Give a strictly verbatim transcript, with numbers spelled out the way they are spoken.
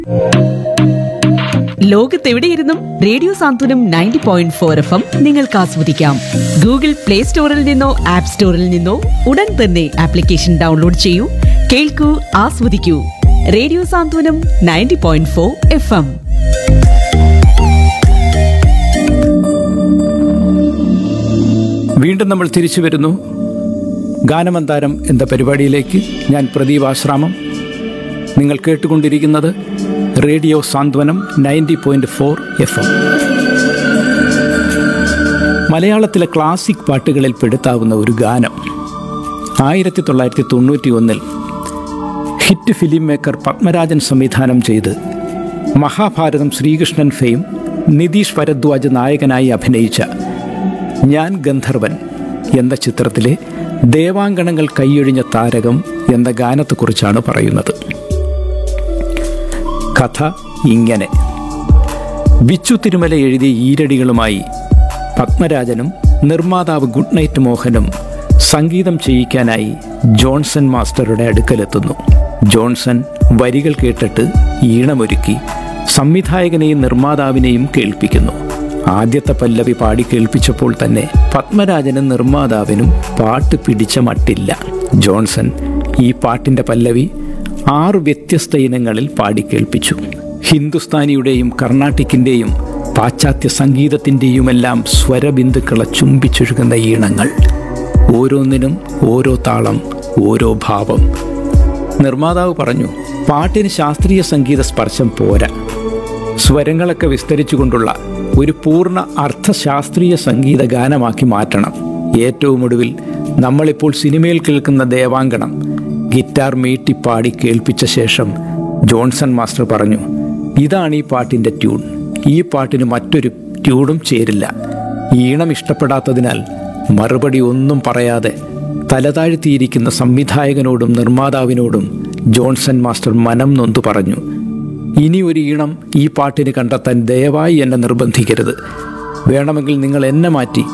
ലോകത്തെവിടെയിരുന്നും radio സാന്ത്വനം ninety point four F M നിങ്ങൾക്ക് ആസ്വദിക്കാം. Google play സ്റ്റോറിൽ നിന്നോ ആപ്പ് സ്റ്റോറിൽ നിന്നോ ഉടൻ തന്നെ ആപ്ലിക്കേഷൻ ഡൗൺലോഡ് ചെയ്യൂ, കേൾക്കൂ, ആസ്വദിക്കൂ. റേഡിയോ സാന്ത്വനം ninety point four F M. വീണ്ടും നമ്മൾ തിരിച്ചു വരുന്നു ഗാനമന്താരം എന്ന പരിപാടിയിലേക്ക്. ഞാൻ പ്രദീപ് ആശ്രാമം. നിങ്ങൾ കേട്ടുകൊണ്ടിരിക്കുന്നത് റേഡിയോ സാന്ത്വനം ninety point four F M. മലയാളത്തിലെ ക്ലാസിക് പാട്ടുകളിൽ പെടുത്താവുന്ന ഒരു ഗാനം. ആയിരത്തി തൊള്ളായിരത്തി തൊണ്ണൂറ്റി ഒന്നിൽ ഹിറ്റ് ഫിലിം മേക്കർ പത്മരാജൻ സംവിധാനം ചെയ്ത് മഹാഭാരതം ശ്രീകൃഷ്ണൻ ഫെയിം നിതീഷ് ഭരദ്വാജ് നായകനായി അഭിനയിച്ച ഞാൻ ഗന്ധർവൻ എന്ന ചിത്രത്തിലെ ദേവാങ്കണങ്ങൾ കൈയൊഴിഞ്ഞ താരകം എന്ന ഗാനത്തെക്കുറിച്ചാണ് പറയുന്നത്. കഥ ഇങ്ങനെ. ബിച്ചു തിരുമല എഴുതിയ ഈരടികളുമായി പത്മരാജനും നിർമ്മാതാവ് ഗുഡ് നൈറ്റ് മോഹനും സംഗീതം ചെയ്യിക്കാനായി ജോൺസൺ മാസ്റ്ററുടെ അടുക്കലെത്തുന്നു. ജോൺസൺ വരികൾ കേട്ടിട്ട് ഈണമൊരുക്കി സംവിധായകനെയും നിർമ്മാതാവിനെയും കേൾപ്പിക്കുന്നു. ആദ്യത്തെ പല്ലവി പാടി കേൾപ്പിച്ചപ്പോൾ തന്നെ പത്മരാജനും നിർമ്മാതാവിനും പാട്ട് പിടിച്ച മട്ടില്ല. ജോൺസൺ ഈ പാട്ടിൻ്റെ പല്ലവി ആറ് വ്യത്യസ്ത ഇനങ്ങളിൽ പാടി കേൾപ്പിച്ചു. ഹിന്ദുസ്ഥാനിയുടെയും കർണാട്ടിക്കിൻ്റെയും പാശ്ചാത്യ സംഗീതത്തിൻ്റെയുമെല്ലാം സ്വരബിന്ദുക്കളെ ചുംബിച്ചൊഴുകുന്ന ഈണങ്ങൾ. ഓരോന്നിനും ഓരോ താളം, ഓരോ ഭാവം. നിർമ്മാതാവ് പറഞ്ഞു, പാട്ടിന് ശാസ്ത്രീയ സംഗീത സ്പർശം പോരാ, സ്വരങ്ങളൊക്കെ വിസ്തരിച്ചുകൊണ്ടുള്ള ഒരു പൂർണ്ണ അർത്ഥശാസ്ത്രീയ സംഗീത ഗാനമാക്കി മാറ്റണം. ഏറ്റവും ഒടുവിൽ നമ്മളിപ്പോൾ സിനിമയിൽ കേൾക്കുന്ന ദേവാങ്കണം ഗിറ്റാർ മീട്ടിപ്പാടി കേൾപ്പിച്ച ശേഷം ജോൺസൺ മാസ്റ്റർ പറഞ്ഞു, ഇതാണ് ഈ പാട്ടിൻ്റെ ട്യൂൺ. ഈ പാട്ടിന് മറ്റൊരു ട്യൂണും ചേരില്ല. ഈണം ഇഷ്ടപ്പെടാത്തതിനാൽ മറുപടി ഒന്നും പറയാതെ തലതാഴ്ത്തിയിരിക്കുന്ന സംവിധായകനോടും നിർമ്മാതാവിനോടും ജോൺസൺ മാസ്റ്റർ മനം നൊന്തു പറഞ്ഞു, ഇനി ഒരു ഈണം ഈ പാട്ടിന് കണ്ടെത്താൻ ദയവായി എന്നെ നിർബന്ധിക്കരുത്. വേണമെങ്കിൽ നിങ്ങൾ എന്നെ മാറ്റി